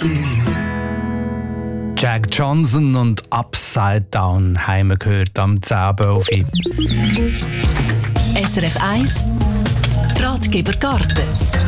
Jack Johnson und Upside Down haben wir gehört am 10 Uhr. SRF 1 Ratgeber Garten.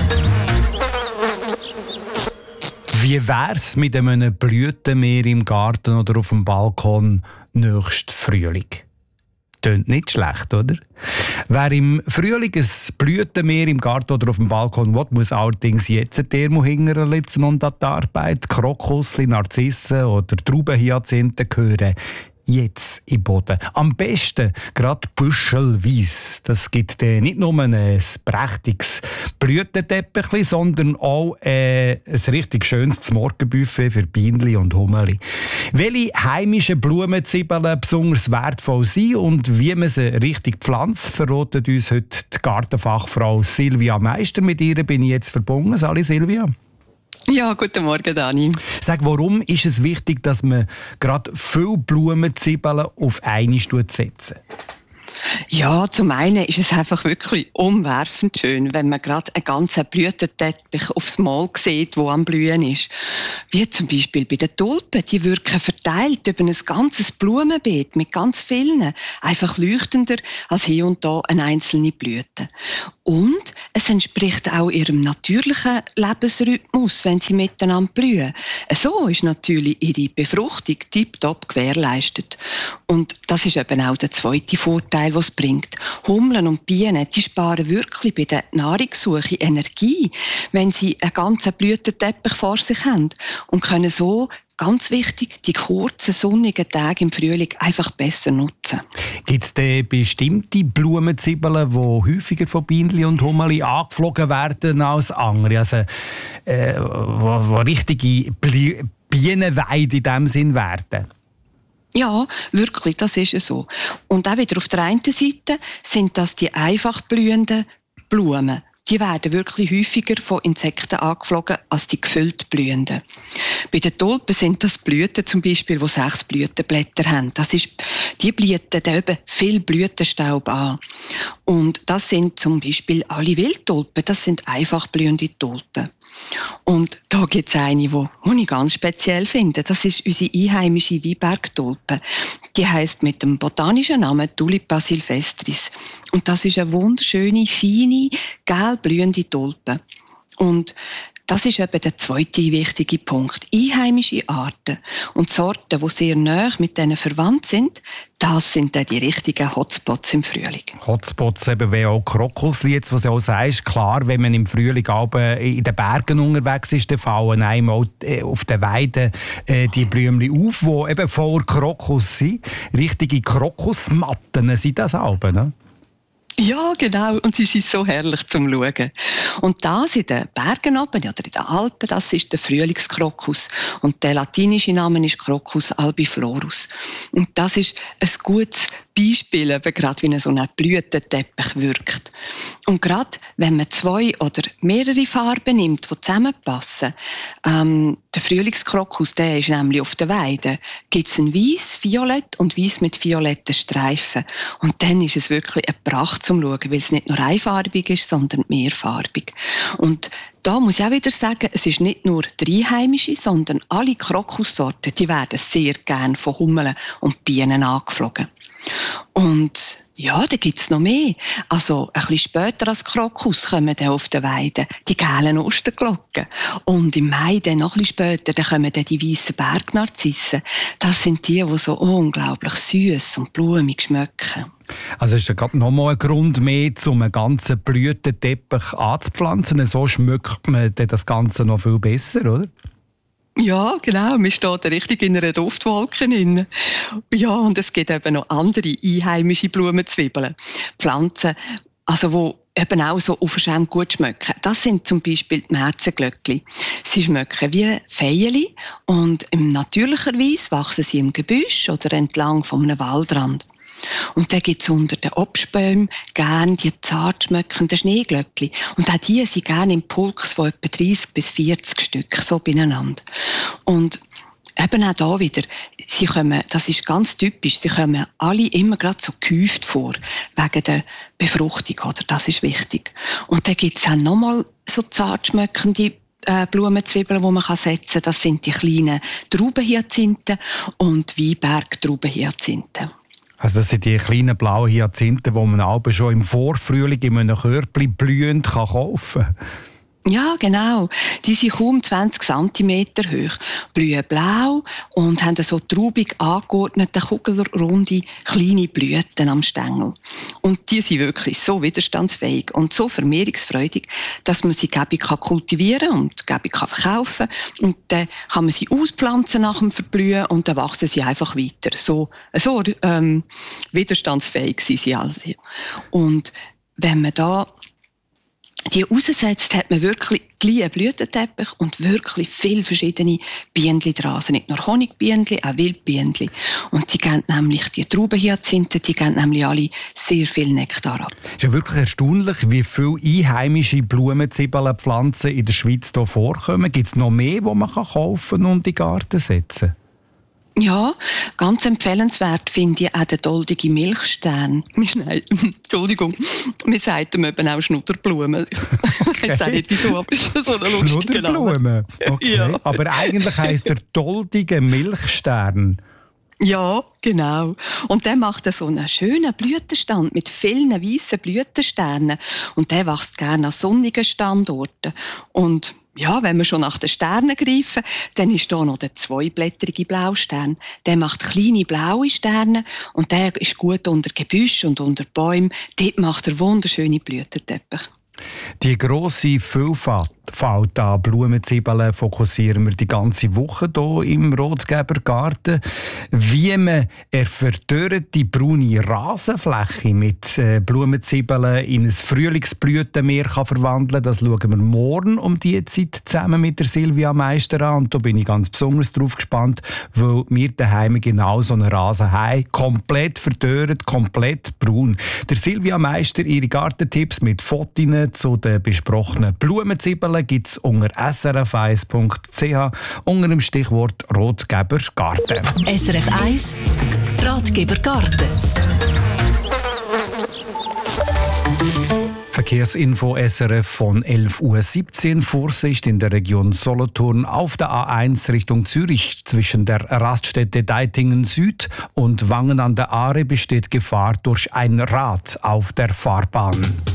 Wie wär's mit einem Blütenmeer im Garten oder auf dem Balkon nächsten Frühling? Tönt nicht schlecht, oder? Wer im Frühling ein Blütenmeer im Garten oder auf dem Balkon will, muss allerdings jetzt ein Thermo hinterlitzen und an die Arbeit. Krokusli, Narzissen oder Traubenhyazinthen gehören jetzt im Boden. Am besten gerade büschelweise. Das gibt nicht nur ein prächtiges Blütenteppich, sondern auch ein richtig schönes Morgenbuffet für Bienchen und Hummeli. Welche heimischen Blumenzwiebeln besonders wertvoll sind und wie man sie richtig pflanzt, verratet uns heute die Gartenfachfrau Silvia Meister. Mit ihr bin ich jetzt verbunden. Hallo Silvia. Ja, guten Morgen, Dani. Sag, warum ist es wichtig, dass man gerade viele Blumenzwiebeln auf einmal setzt? Ja, zum einen ist es einfach wirklich umwerfend schön, wenn man gerade einen ganzen Blütenteppich aufs Mal sieht, der am Blühen ist. Wie zum Beispiel bei den Tulpen. Die wirken verteilt über ein ganzes Blumenbeet mit ganz vielen, einfach leuchtender als hier und da eine einzelne Blüte. Und es entspricht auch ihrem natürlichen Lebensrhythmus, wenn sie miteinander blühen. So ist natürlich ihre Befruchtung tiptop gewährleistet. Und das ist eben auch der zweite Vorteil, was es bringt. Hummeln und Bienen, die sparen wirklich bei der Nahrungssuche Energie, wenn sie einen ganzen Blütenteppich vor sich haben und können so, ganz wichtig, die kurzen, sonnigen Tage im Frühling einfach besser nutzen. Gibt es denn bestimmte Blumenzwiebeln, die häufiger von Bienen und Hummeli angeflogen werden als andere? Also, wo richtige Bienenweide in diesem Sinn werden? Ja, wirklich, das ist so. Und auch wieder auf der einen Seite sind das die einfach blühenden Blumen. Die werden wirklich häufiger von Insekten angeflogen als die gefüllt blühenden. Bei den Tulpen sind das Blüten zum Beispiel, die 6 Blütenblätter haben. Die blüten eben viel Blütenstaub an. Und das sind zum Beispiel alle Wildtulpen, das sind einfach blühende Tulpen. Und da gibt es eine, die ich ganz speziell finde. Das ist unsere einheimische Weinbergtulpe. Die heisst mit dem botanischen Namen Tulipa silvestris. Und das ist eine wunderschöne, feine, gelb blühende Tulpe. Und das ist eben der zweite wichtige Punkt. Einheimische Arten und Sorten, die sehr nahe mit denen verwandt sind, das sind dann die richtigen Hotspots im Frühling. Hotspots eben wie auch Krokusli, jetzt, was du auch sagst, klar, wenn man im Frühling in den Bergen unterwegs ist, dann fallen einem auch auf den Weiden die Blümchen auf, die eben voller Krokus sind. Richtige Krokusmatten sind das auch, ne? Ja, genau. Und sie sind so herrlich zum Schauen. Und das in den Bergen oben, oder in den Alpen, das ist der Frühlingskrokus. Und der latinische Name ist Crocus albiflorus. Und das ist ein gutes Beispiel, eben gerade wie so ein Blütenteppich wirkt. Und gerade wenn man 2 oder mehrere Farben nimmt, die zusammenpassen, der Frühlingskrokus, der ist nämlich auf der Weide, gibt es ein Weiss, Violett und Weiss mit violetten Streifen. Und dann ist es wirklich eine Pracht zum Schauen, weil es nicht nur einfarbig ist, sondern mehrfarbig. Und da muss ich auch wieder sagen, es ist nicht nur der einheimische, sondern alle Krokussorten, die werden sehr gern von Hummeln und Bienen angeflogen. Und ja, da gibt es noch mehr. Also ein bisschen später als Krokus kommen dann auf der Weide die gelben Osterglocken. Und im Mai dann noch ein bisschen später dann kommen dann die weißen Bergnarzissen. Das sind die so unglaublich süß und blumig schmecken. Also ist da gerade noch mal ein Grund mehr, um einen ganzen Blütenteppich anzupflanzen. So schmeckt man das Ganze noch viel besser, oder? Ja, genau. Wir stehen richtig in einer Duftwolke drin. Ja, und es gibt eben noch andere einheimische Blumenzwiebeln. Pflanzen, also die eben auch so unverschämt gut schmecken. Das sind zum Beispiel die Märzenglöckli. Sie schmecken wie Veilchen und natürlicherweise wachsen sie im Gebüsch oder entlang von einem Waldrand. Und dann gibt es unter den Obstbäumen gerne die zart schmeckenden Schneeglöckli. Und auch die sind gerne im Pulks von etwa 30 bis 40 Stück, so beieinander. Und eben auch da wieder, sie kommen, das ist ganz typisch, sie kommen alle immer gerade so gehäuft vor, wegen der Befruchtung, oder? Das ist wichtig. Und dann gibt es auch nochmal so zart schmeckende Blumenzwiebeln, die man setzen kann. Das sind die kleinen Traubenhyazinthen und Weinberg-Traubenhyazinthen. Also das sind die kleinen blauen Hyazinthen, die man aber schon im Vorfrühling in einem Körbchen blühend kaufen kann. Ja, genau. Die sind kaum 20 cm hoch, blühen blau und haben so traubig angeordnete, kugelrunde, kleine Blüten am Stängel. Und die sind wirklich so widerstandsfähig und so vermehrungsfreudig, dass man sie kultivieren und verkaufen kann. Und dann kann man sie auspflanzen nach dem Verblühen und dann wachsen sie einfach weiter. So widerstandsfähig sind sie also. Und wenn man da die raussetzt, hat man wirklich gleich einen Blütenteppich und wirklich viele verschiedene Bienen dran. Also nicht nur Honigbienen, auch Wildbienen. Und die geben nämlich, die Traubenhyazinthen, die geben nämlich alle sehr viel Nektar ab. Es ist ja wirklich erstaunlich, wie viele einheimische Blumenzwiebelpflanzen in der Schweiz hier vorkommen. Gibt es noch mehr, die man kaufen und in den Garten setzen kann? Ja, ganz empfehlenswert finde ich auch den doldigen Milchstern. Entschuldigung, wir sagen eben auch Schnudderblumen. Ich weiß auch nicht wieso, aber es ist so eine lustige Name. Schnudderblumen? Okay. Ja. Aber eigentlich heisst der doldige Milchstern. Ja, genau. Und der macht so einen schönen Blütenstand mit vielen weißen Blütensternen. Und der wächst gerne an sonnigen Standorten. Und ja, wenn wir schon nach den Sternen greifen, dann ist da noch der zweiblättrige Blaustern. Der macht kleine blaue Sterne und der ist gut unter Gebüsch und unter Bäumen. Dort macht er wunderschöne Blütenteppich. Die grosse Vielfalt an Blumenzwiebeln fokussieren wir die ganze Woche hier im Rotgebergarten. Wie man eine verdörrte braune Rasenfläche mit Blumenzwiebeln in ein Frühlingsblütenmeer verwandeln kann, das schauen wir morgen um diese Zeit zusammen mit der Silvia Meister an. Und da bin ich ganz besonders drauf gespannt, weil wir daheim genau so einen Rasen haben. Komplett verdörrt, komplett braun. Der Silvia Meister, ihre Gartentipps mit Fotos zu den besprochenen Blumenzwiebeln gibt es unter srf1.ch unter dem Stichwort Rotgebergarten. SRF 1 Ratgebergarten. Verkehrsinfo SRF von 11:17 Uhr. Vorsicht in der Region Solothurn auf der A1 Richtung Zürich zwischen der Raststätte Deitingen Süd und Wangen an der Aare besteht Gefahr durch ein Rad auf der Fahrbahn.